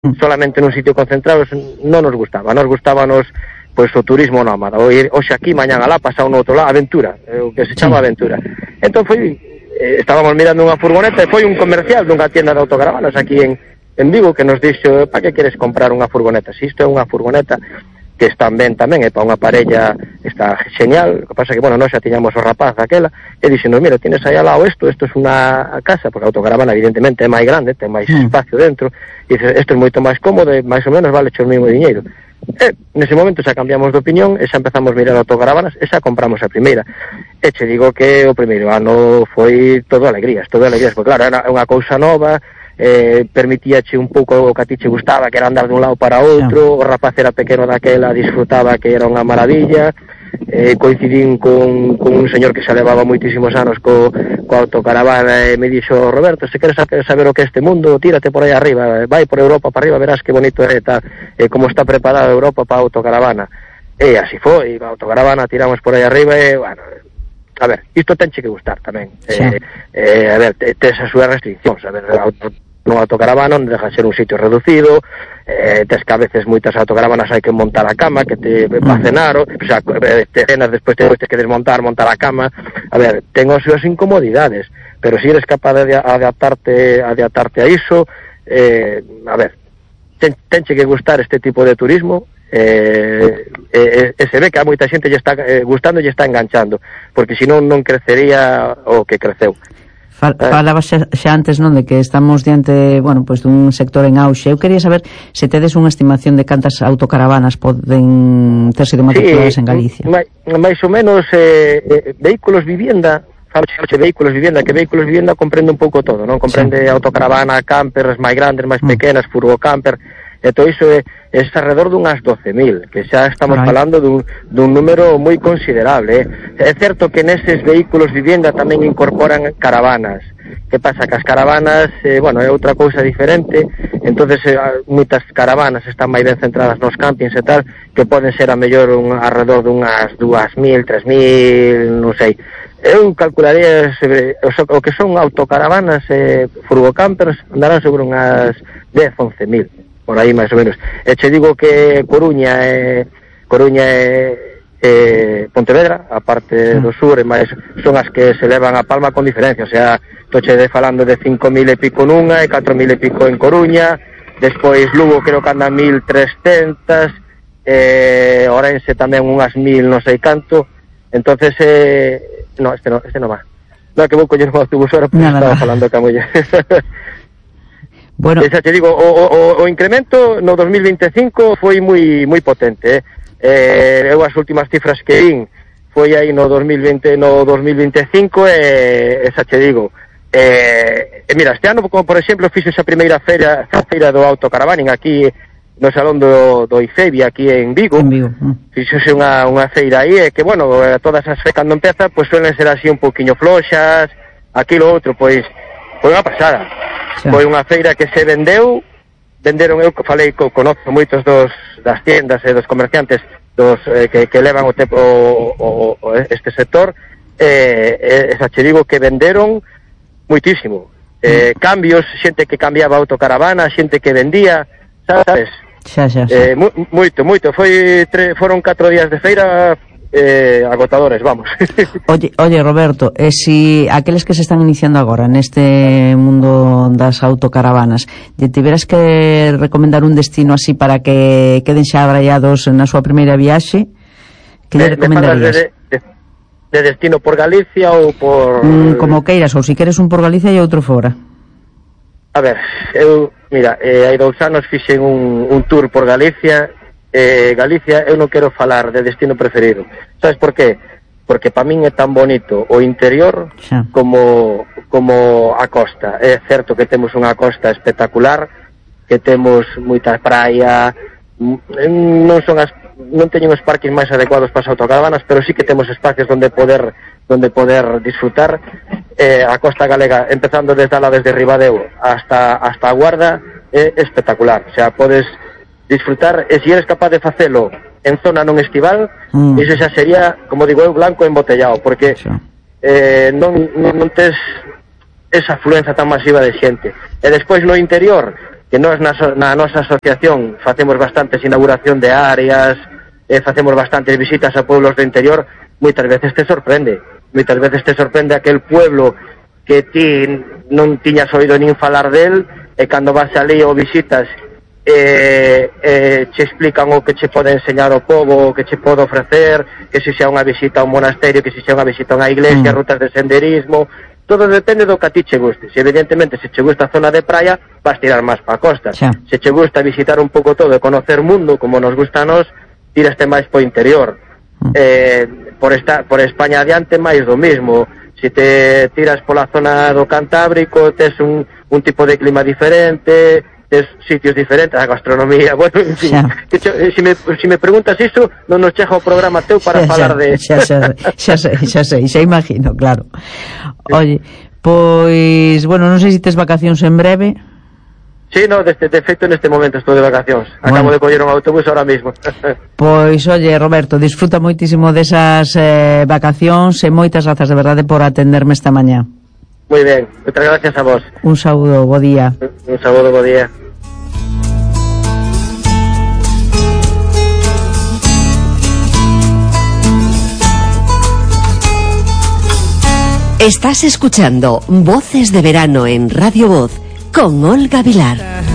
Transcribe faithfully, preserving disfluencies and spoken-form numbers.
solamente nun sitio concentrado non nos gustaba, nos gustabanos pois o turismo nómada, o ir hoxe aquí, mañán alá, pasado no outro lado, aventura, o que se chama aventura. Entón foi, eh, estábamos mirando unha furgoneta e foi un comercial dunha tienda de autocaravanas aquí en, en Vigo que nos dixo, para que queres comprar unha furgoneta? Si isto é unha furgoneta que está ben tamén, é para unha parella, está genial, o que pasa que, bueno, nós xa tiñamos o rapaz aquela, e dixenos, mira, tienes aí al lado isto, isto é unha casa, porque a autocaravana evidentemente é máis grande, ten máis mm. espacio dentro, e dices, isto é moito máis cómodo, e máis ou menos vale o mesmo diñeiro. E nese momento xa cambiamos de opinión, e xa empezamos a mirar autocaravanas, e xa compramos a primeira. E che digo que o primeiro ano foi todo alegrías, todo alegrías, porque claro, era unha cousa nova, eh, permitíache un pouco o que a ti che gustaba, que era andar dun lado para outro, o rapaz era pequeno daquela, disfrutaba que era unha maravilla, eh, coincidín con, con un señor que xa levaba moitísimos anos co, co autocaravana e me dixo, Roberto, se queres saber o que é este mundo, tírate por aí arriba, vai por Europa para arriba, verás que bonito é tal, eh, como está preparada Europa para a autocaravana. E así foi, a autocaravana tiramos por aí arriba e, bueno, a ver, isto tenche que gustar tamén. Sí. Eh, eh, a ver, tes as súas restriccións, a ver, auto, no autocaravana non deja ser un sitio reducido, eh, tes que a veces moitas autocaravanas hai que montar a cama, que te mm. pa cenar, o, o sea, te cenas, despois te tens que desmontar, montar a cama, a ver, ten as súas incomodidades, pero si eres capaz de adaptarte, adaptarte a iso, eh, a ver, ten, tenche que gustar este tipo de turismo, eh, eh, eh, se ve que a moita xente lle está eh, gustando e lle está enganchando, porque senón non crecería o que creceu. Falaba xa, xa antes, non, de que estamos diante, bueno, pois dun sector en auxe. Eu quería saber se tedes unha estimación de cantas autocaravanas poden ter sido matriculadas sí, en Galicia. Máis, máis ou menos eh, eh, vehículos vivienda, falaxe vehículos vivienda, que vehículos vivienda comprende un pouco todo, non? Comprende sí. autocaravana, campers máis grandes, máis mm. pequenas, furgo camper, e todo iso é, é alrededor dunhas doce mil, que xa estamos Carai. falando dun, dun número moi considerable. Eh? É certo que neses vehículos vivienda tamén incorporan caravanas. Que pasa? Que as caravanas, eh, bueno, é outra cousa diferente, entonces eh, moitas caravanas están máis ben centradas nos campings e tal, que poden ser a mellor un, alrededor dunhas dúas mil, tres mil, non sei. Eu calcularía sobre, o, o que son autocaravanas e eh, furgocampers andarán sobre unhas dez, once mil. Por aí máis ou menos. E che digo que Coruña e Coruña e, e Pontevedra, a parte do sur, e máis son as que se levan a palma con diferencia, o sea, toche de falando de cinco mil e pico nunha e catro mil e pico en Coruña, despois Lugo creo que anda mil trescentas, e Orense tamén unhas mil non sei canto, entonces eh, no, este no, este non va. No, que vou coller un autobús ahora porque estaba falando ca muller. Bueno, esa te digo, o, o, o incremento no dos mil veinticinco foi moi moi potente, eh. eh eu as últimas cifras que vin foi aí no dos mil veinte, no dos mil veinticinco e eh, esa te digo. Eh, eh, mira, este ano, como por exemplo, fixe esa primeira feira, a feira do autocaravaning aquí no salón do, do IFEBI aquí en Vigo. En Vigo. Mm. Fixose unha, unha feira aí, e que, bueno, todas as feiras cando empeza, pois pues, suelen ser así un poquinho floxas, aquilo outro, pois, foi unha pasada. Sí. Foi unha feira que se vendeu, venderon, eu que falei, co, conozo moitos dos, das tiendas e dos comerciantes dos eh, que, que levan o, tepo, o, o, o este sector, eh, eh, esa che digo que venderon moitísimo. Eh, mm. Cambios, xente que cambiaba autocaravana, xente que vendía, sabes? Xa, xa, xa. Eh, mu, moito, moito. Foi tre, foron catro días de feira eh, agotadores, vamos. Oye, oye, Roberto, e eh, si aqueles que se están iniciando agora neste mundo das autocaravanas, lle tiveras que recomendar un destino así para que queden xa abrallados na súa primeira viaxe, que lle recomendarías? De, de, de destino por Galicia ou por... Mm, como queiras, ou si queres un por Galicia e outro fora. A ver, eu, mira, eh, hai dous anos fixen un, un tour por Galicia. Eh, Galicia, eu non quero falar de destino preferido. Sabes por qué? Porque para min é tan bonito o interior sí. como como a costa. É certo que temos unha costa espectacular, que temos moita praia, non son as, non teñen os parques máis adecuados para as autocaravanas, pero sí que temos espacios onde poder onde poder disfrutar. Eh, a costa galega, empezando desde la desde Ribadeo hasta hasta a Guarda, é espectacular. O sea, podes disfrutar, e se eres capaz de facelo en zona non estival, mm. iso xa sería, como digo eu, blanco embotellado, porque sí. eh, non, non, non tes esa afluencia tan masiva de xente. E despois no interior, que nós na, na nosa asociación facemos bastantes inauguración de áreas, eh, facemos bastantes visitas a pueblos do interior, moitas veces te sorprende, moitas veces te sorprende aquel pueblo que ti non tiñas oído nin falar del, e cando vas ali ou visitas, eh, eh, che explican o que che pode enseñar o povo, o que che pode ofrecer, que se xa unha visita a un monasterio, que se xa unha visita a unha iglesia, mm. rutas de senderismo. Todo depende do que a ti che guste. Se evidentemente se che gusta a zona de praia, vas tirar máis pa costa. Xa. Se che gusta visitar un pouco todo e conocer o mundo, como nos gusta a nós, tiraste máis po interior. Mm. Eh, por, esta, por España adiante, máis do mismo. Se te tiras pola zona do Cantábrico, tes un, un tipo de clima diferente, tes sitios diferentes, a gastronomía, bueno, en fin, que che, se, me, se me preguntas iso, non nos chega o programa teu para xa, falar de... Xa, xa, xa sei, xa sei, xa imagino, claro. Oye, pois, bueno, non sei se tes vacacións en breve. Sí, no, de, de feito neste momento estou de vacacións. Acabo bueno. de coller un autobús ahora mismo. Pois, oye, Roberto, disfruta moitísimo desas eh, vacacións e moitas grazas de verdade por atenderme esta mañá. Moi ben, moitas gracias a vos. Un saúdo, bo día. Un saúdo, bo día. Estás escuchando Voces de Verano en Radio Voz con Olga Vilar.